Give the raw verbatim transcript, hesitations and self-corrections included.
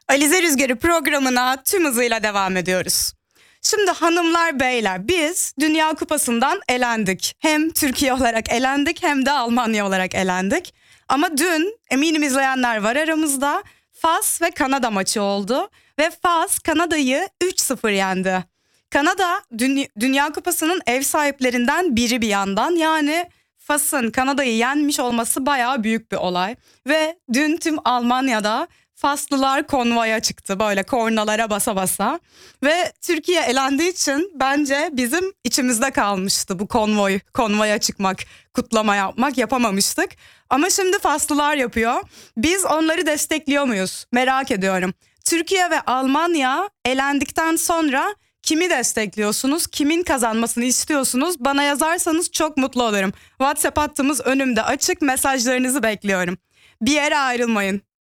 Alize Rüzgarı programına tüm hızıyla devam ediyoruz. Şimdi hanımlar beyler, biz Dünya Kupası'ndan elendik. Hem Türkiye olarak elendik hem de Almanya olarak elendik. Ama dün eminim izleyenler var aramızda, Fas ve Kanada maçı oldu. Ve Fas Kanada'yı üç sıfır yendi. Kanada Dünya, Dünya Kupası'nın ev sahiplerinden biri bir yandan. Yani Fas'ın Kanada'yı yenmiş olması bayağı büyük bir olay. Ve dün tüm Almanya'da Faslılar konvoya çıktı, böyle kornalara basa basa. Ve Türkiye elendiği için bence bizim içimizde kalmıştı bu konvoy, konvoya çıkmak, kutlama yapmak, yapamamıştık. Ama şimdi Faslılar yapıyor. Biz onları destekliyor muyuz? Merak ediyorum. Türkiye ve Almanya elendikten sonra kimi destekliyorsunuz? Kimin kazanmasını istiyorsunuz? Bana yazarsanız çok mutlu olurum. WhatsApp hattımız önümde açık, mesajlarınızı bekliyorum. Bir yere ayrılmayın.